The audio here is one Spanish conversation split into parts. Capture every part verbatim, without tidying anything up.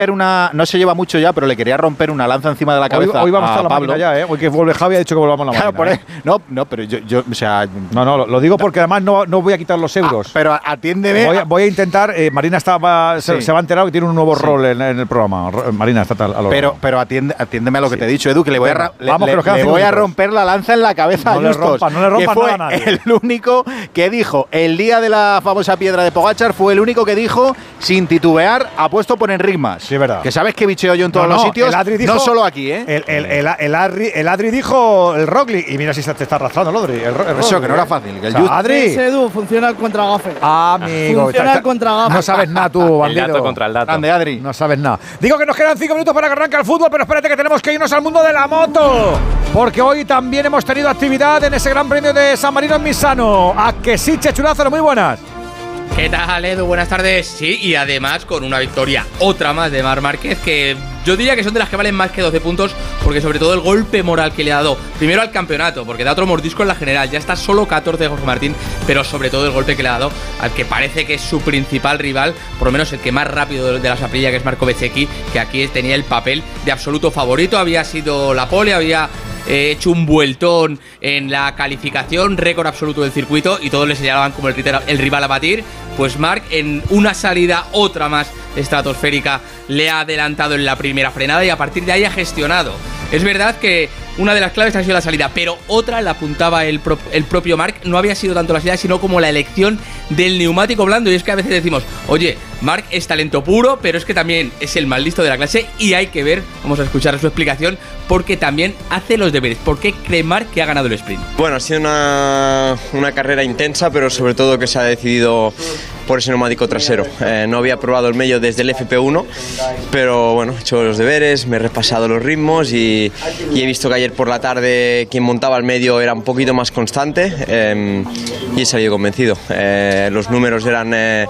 Una, no se lleva mucho ya, pero le quería romper una lanza encima de la cabeza. Hoy, hoy vamos a, a la Pablo ya, ¿eh? Hoy que vuelve Javi ha dicho que volvamos a la claro, máquina. ¿eh? No, no, pero yo, yo, o sea, no, no, lo, lo digo porque además no, no voy a quitar los euros. Ah, pero atiéndeme. Voy a, voy a intentar. Eh, Marina estaba, sí. se, se va a enterar que tiene un nuevo sí. rol en, en el programa. Marina está tal. Pero, pero atiende, atiéndeme a lo que sí. te he dicho, Edu, que le voy a, le, vamos, le, que le voy a romper la lanza en la cabeza no a Justos. Le rompa, no le rompa que fue nada a nadie. El único que dijo el día de la famosa piedra de Pogačar, fue el único que dijo sin titubear, apuesto por Enric Mas. Sí, verdad. Que sabes que bicheo yo en todos no, los no, sitios, dijo, no solo aquí, ¿eh? El, el, el, el, Adri, el Adri dijo el Roglic y mira si te está arrastrando el Adri. El, el Eso, que no era fácil. Que el o sea, Adri. Ese Edu funciona el contragafe. Amigo. Funciona el contragafe. No sabes nada tú, bandido. El dato contra el dato. Grande, Adri. No sabes nada. Digo que nos quedan cinco minutos para que arranque el fútbol, pero espérate que tenemos que irnos al mundo de la moto. Porque hoy también hemos tenido actividad en ese Gran Premio de San Marino en Misano. A que sí, Chechurazo, muy buenas. ¿Qué tal, Edu? Buenas tardes. Sí, y además con una victoria, otra más de Marc Márquez, que yo diría que son de las que valen más que doce puntos, porque sobre todo el golpe moral que le ha dado, primero al campeonato, porque da otro mordisco en la general, ya está solo catorce de Jorge Martín, pero sobre todo el golpe que le ha dado al que parece que es su principal rival, por lo menos el que más rápido de la Aprilia, que es Marco Bezzecchi, que aquí tenía el papel de absoluto favorito, había sido la pole, había eh, hecho un vueltón en la calificación, récord absoluto del circuito, y todos le señalaban como el, el rival a batir. Pues Marc, en una salida, otra más estratosférica, le ha adelantado en la primera frenada y a partir de ahí ha gestionado. Es verdad que una de las claves ha sido la salida, pero otra la apuntaba el, pro, el propio Marc, no había sido tanto la salida, sino como la elección del neumático blando. Y es que a veces decimos, oye, Marc es talento puro, pero es que también es el más listo de la clase y hay que ver, vamos a escuchar su explicación, porque también hace los deberes. ¿Por qué cree Marc que ha ganado el sprint? Bueno, ha sido una, una carrera intensa, pero sobre todo que se ha decidido por ese neumático trasero. Eh, no había probado el medio desde el F P uno, pero bueno, he hecho los deberes, me he repasado los ritmos y, y he visto que ayer por la tarde quien montaba el medio era un poquito más constante eh, y he salido convencido. Eh, los números eran eh,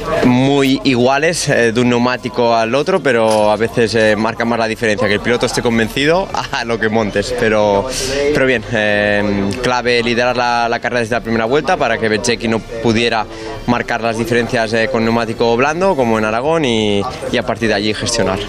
muy iguales eh, de un neumático al otro, pero a veces eh, marca más la diferencia, que el piloto esté convencido a lo que montes, pero, pero bien, eh, clave liderar la, la carrera desde la primera vuelta para que Bezzecchi no pudiera marcar las diferencias eh, con neumático blando como en Aragón y, y a partir de allí gestionar.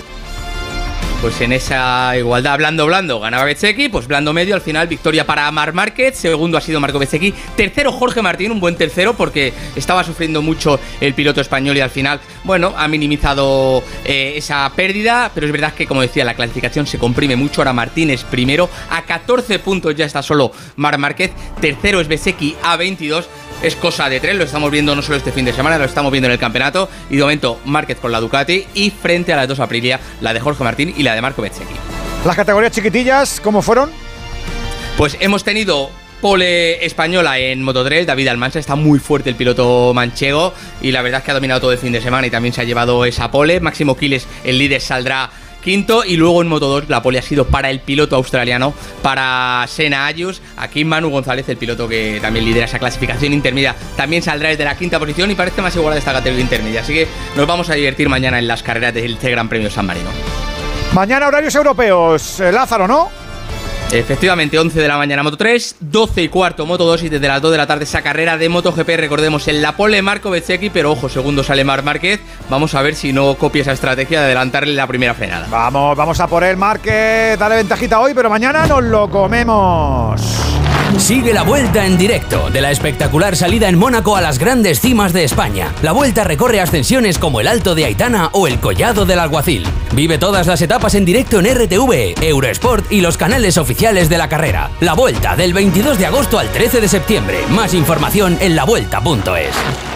Pues en esa igualdad blando-blando ganaba Bezzecchi, pues blando-medio, al final victoria para Marc Márquez, segundo ha sido Marco Bezzecchi, tercero Jorge Martín, un buen tercero porque estaba sufriendo mucho el piloto español y al final, bueno, ha minimizado eh, esa pérdida, pero es verdad que, como decía, la clasificación se comprime mucho, ahora Martín es primero, a catorce puntos ya está solo Marc Márquez, tercero es Bezzecchi a veintidós, es cosa de tres, lo estamos viendo no solo este fin de semana, lo estamos viendo en el campeonato, y de momento Márquez con la Ducati y frente a las dos Aprilia, la de Jorge Martín y la de Marco Bezzecchi. Las categorías chiquitillas, ¿cómo fueron? Pues hemos tenido pole española en Moto tres, David Almansa, está muy fuerte el piloto manchego y la verdad es que ha dominado todo el fin de semana y también se ha llevado esa pole. Máximo Quiles, el líder, saldrá quinto y luego en Moto dos la pole ha sido para el piloto australiano, para Senna Ayus. Aquí Manu González, el piloto que también lidera esa clasificación intermedia, también saldrá desde la quinta posición y parece más igualada esta categoría intermedia, así que nos vamos a divertir mañana en las carreras del Gran Premio San Marino. Mañana horarios europeos, eh, Lázaro, ¿no? Efectivamente, once de la mañana Moto tres, doce y cuarto Moto dos y desde las dos de la tarde esa carrera de MotoGP, recordemos, en la pole Marco Bezzecchi, pero ojo, segundo sale Marc Márquez, vamos a ver si no copia esa estrategia de adelantarle la primera frenada. Vamos, vamos a por el Márquez, dale ventajita hoy, pero mañana nos lo comemos. Sigue la Vuelta en directo de la espectacular salida en Mónaco a las grandes cimas de España. La Vuelta recorre ascensiones como el Alto de Aitana o el Collado del Alguacil. Vive todas las etapas en directo en R T V, Eurosport y los canales oficiales de la carrera. La Vuelta del veintidós de agosto al trece de septiembre. Más información en la vuelta punto es.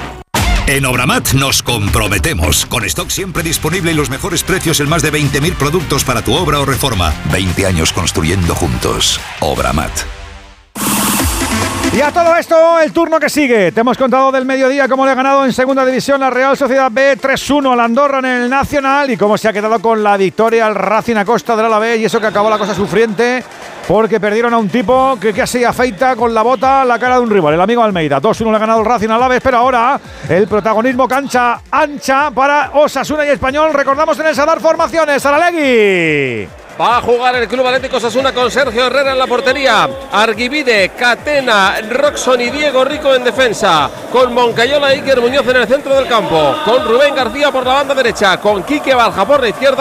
En Obramat nos comprometemos. Con stock siempre disponible y los mejores precios en más de veinte mil productos para tu obra o reforma. veinte años construyendo juntos. Obramat. Y a todo esto, el turno que sigue. Te hemos contado del mediodía cómo le ha ganado en segunda división la Real Sociedad B tres uno al Andorra en el Nacional y cómo se ha quedado con la victoria al Racing a costa del Alavés, y eso que acabó la cosa sufriente porque perdieron a un tipo que casi afeita con la bota la cara de un rival, el amigo Almeida. dos uno le ha ganado el Racing al Alavés, pero ahora el protagonismo cancha ancha para Osasuna y Español. Recordamos en el Sadar formaciones, Saralegui. Va a jugar el Club Atlético Osasuna con Sergio Herrera en la portería, Arguibide, Catena, Roxon y Diego Rico en defensa, con Moncayola e Iker Muñoz en el centro del campo, con Rubén García por la banda derecha, con Quique Balja por la izquierda.